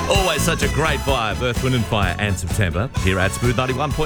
Always such a great vibe. Earth, Wind and Fire and September here at Smooth 91.5.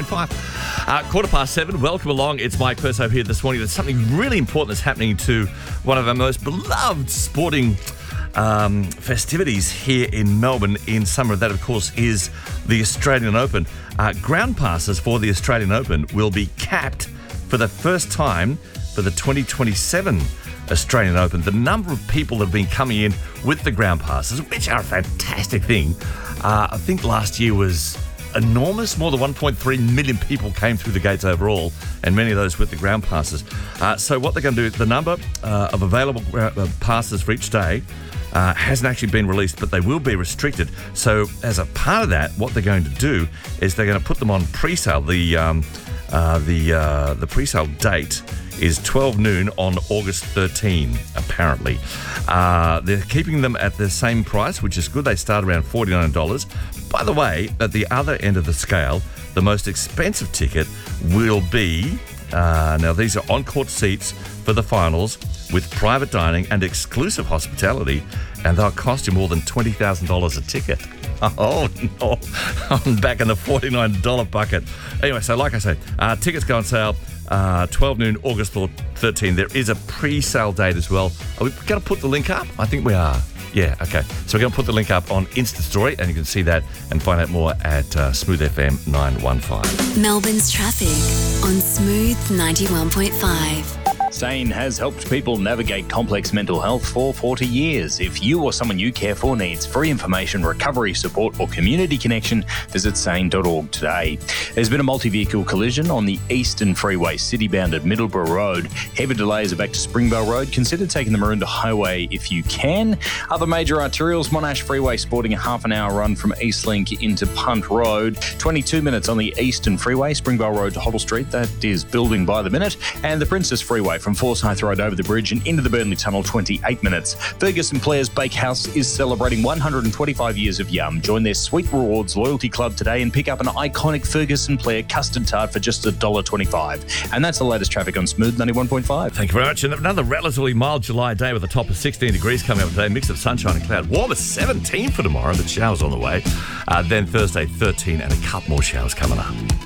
7:15. Welcome along. It's Mike Perso here this morning. There's something really important that's happening to one of our most beloved sporting festivities here in Melbourne in summer. That, of course, is the Australian Open. Ground passes for the Australian Open will be capped for the first time for the 2027 Australian Open. The number of people that have been coming in with the ground passes, which are a fantastic thing, I think last year was enormous. More than 1.3 million people came through the gates overall, and many of those with the ground passes. So what they're going to do, the number of available passes for each day hasn't actually been released, but they will be restricted. So as a part of that, what they're going to do is they're going to put them on pre-sale. The pre-sale date is 12 noon on August 13, apparently. They're keeping them at the same price, which is good. They start around $49. By the way, at the other end of the scale, the most expensive ticket will be, now these are on-court seats for the finals with private dining and exclusive hospitality, and they'll cost you more than $20,000 a ticket. Oh, no. I'm back in the $49 bucket. Anyway, so like I say, tickets go on sale 12 noon, August 13. There is a pre-sale date as well. Are we going to put the link up? I think we are. Yeah, okay. So we're going to put the link up on Insta Story, and you can see that and find out more at Smooth FM 915. Melbourne's traffic on Smooth 91.5. SANE has helped people navigate complex mental health for 40 years. If you or someone you care for needs free information, recovery support or community connection, visit sane.org today. There's been a multi-vehicle collision on the Eastern Freeway city-bound at Middleborough Road. Heavy delays are back to Springvale Road. Consider taking the Maroondah Highway if you can. Other major arterials, Monash Freeway sporting a half an hour run from Eastlink into Punt Road. 22 minutes on the Eastern Freeway, Springvale Road to Hoddle Street. That is building by the minute. And the Princess Freeway from Forsyth Road over the bridge and into the Burnley Tunnel, 28 minutes. Ferguson Players Bakehouse is celebrating 125 years of yum. Join their Sweet Rewards loyalty club today and pick up an iconic Ferguson Player custard tart for just $1.25. And that's the latest traffic on Smooth 91.5. Thank you very much. And another relatively mild July day with a top of 16 degrees coming up today. Mix of sunshine and cloud. Warm at 17 for tomorrow, but showers on the way. Then Thursday, 13 and a couple more showers coming up.